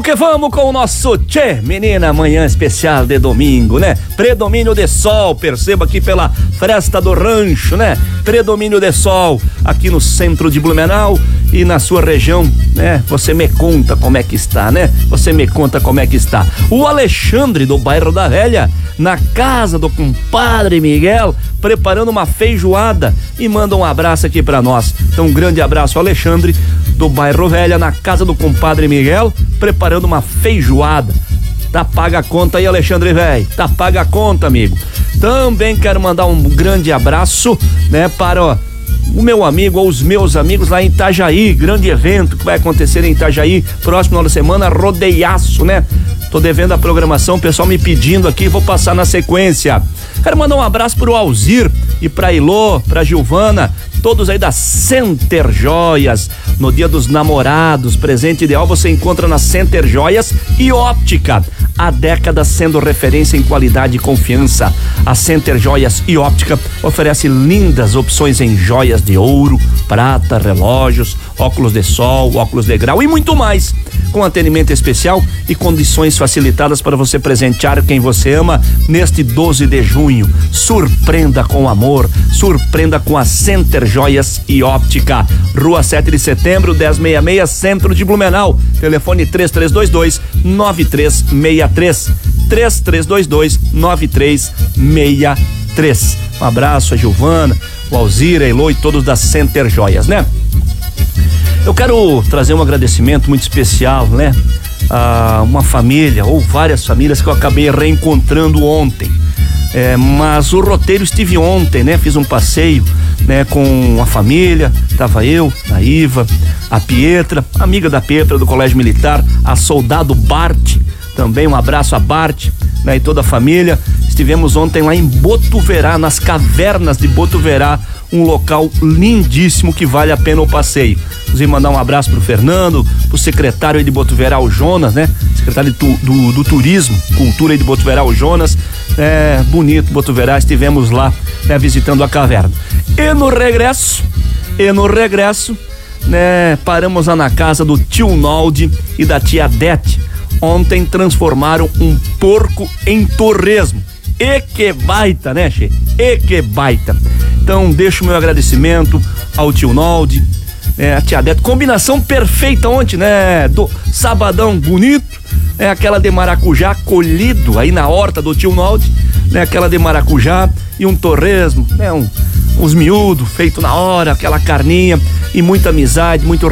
Que vamos com o nosso Tchê, menina, manhã especial de domingo, né? Predomínio de sol, perceba aqui pela fresta do rancho, né? Predomínio de sol aqui no centro de Blumenau e na sua região, né? Você me conta como é que está, né? Você me conta como é que está. O Alexandre do bairro da Velha, na casa do compadre Miguel, preparando uma feijoada e manda um abraço aqui pra nós. Então um grande abraço, Alexandre do bairro Velha, na casa do compadre Miguel, preparando uma feijoada. Tá paga a conta aí, Alexandre, velho. Tá paga a conta, amigo. Também quero mandar um grande abraço, né, para o meu amigo ou os meus amigos lá em Itajaí. Grande evento que vai acontecer em Itajaí, próximo final de semana, rodeiaço, né? Tô devendo a programação, o pessoal me pedindo aqui, vou passar na sequência. Quero mandar um abraço pro Alzir e pra Ilô, pra Gilvana, todos aí da Center Joias. No Dia dos Namorados, presente ideal você encontra na Center Joias e Óptica. Há décadas sendo referência em qualidade e confiança. A Center Joias e Óptica oferece lindas opções em joias de ouro, prata, relógios, óculos de sol, óculos de grau e muito mais. Com atendimento especial e condições facilitadas para você presentear quem você ama neste 12 de junho. Surpreenda com amor, surpreenda com a Center Joias e Óptica. Rua 7 de setembro, 1066, centro de Blumenau. Telefone 3322-9363. 3322-9363. Um abraço a Gilvana, o Alzira, a Elô e todos da Center Joias, né? Eu quero trazer um agradecimento muito especial, né? A uma família, ou várias famílias que eu acabei reencontrando ontem. Mas o roteiro estive ontem, né? Fiz um passeio, né? Com a família, tava eu, a Iva, a Pietra, amiga da Pietra do Colégio Militar, a soldado Bart, também um abraço a Bart, né? E toda a família. Estivemos ontem lá em Botuverá, nas cavernas de Botuverá, um local lindíssimo que vale a pena o passeio. Vou mandar um abraço pro Fernando, pro secretário de Botuverá, o Jonas, né? Secretário do Turismo, Cultura de Botuverá, o Jonas. Bonito Botuverá, estivemos lá, né, visitando a caverna. E no regresso, né, paramos lá na casa do tio Naldi e da tia Dete. Ontem transformaram um porco em torresmo. E que baita, né, che? E que baita. Então, deixo o meu agradecimento ao tio Naldi, a tia Dete. Combinação perfeita ontem, né? Do sabadão bonito, aquela de maracujá colhido aí na horta do tio Naldi, né? Aquela de maracujá e um torresmo, né? Uns miúdos feito na hora, aquela carninha e muita amizade, muito